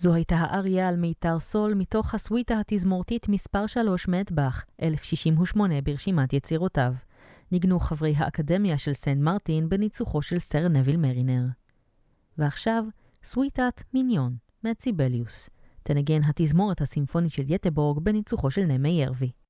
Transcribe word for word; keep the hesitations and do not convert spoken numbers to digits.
זו הייתה האריה על מיתר סול מתוך הסוויטה התזמורתית מספר שלוש מאת באך, אלף שישים ושמונה ברשימת יצירותיו. ניגנו חברי האקדמיה של סן מרטין בניצוחו של סר נביל מרינר. ועכשיו, סוויטת מיניון, מאת סיבליוס. תנגן התזמורת הסימפונית של יטבורג בניצוחו של נמי ירווי.